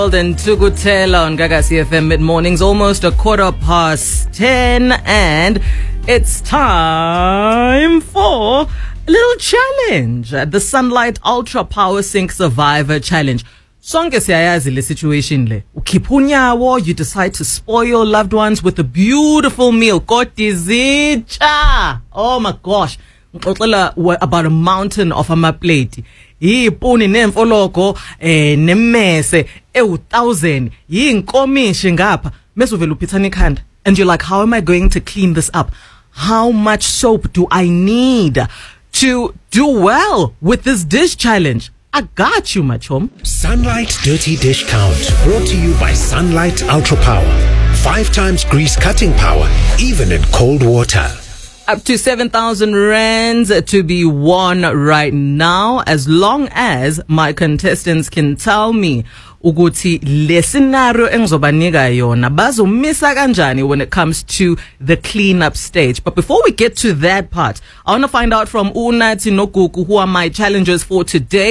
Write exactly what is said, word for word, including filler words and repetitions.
And Tukutela on Gaga C F M mid-mornings, almost a quarter past ten, and it's time for a little challenge, the Sunlight Ultra Power Sync Survivor Challenge. Sonke siyayazi le situation le. Ukhipha unyawo, you decide to spoil your loved ones with a beautiful meal. Kotizitsha. Oh my gosh. Ngixoxela about a mountain of amaplate. Yipuni nemfoloko eh nemmese ewu thousand yinkomishi ngapha mase uvela uphithana ikhanda and you're like, how am I going to clean this up? How much soap do I need to do well with this dish challenge? I got you, my chum. Sunlight Dirty Dish Count, brought to you by Sunlight Ultra Power. Five times grease cutting power, even in cold water. Up to seven thousand rands to be won right now, as long as my contestants can tell me ukuthi le scenario engizobanika yona bazomisa kanjani when it comes to the cleanup stage. But before we get to that part, I want to find out from Unathi Nogugu, who are my challengers for today.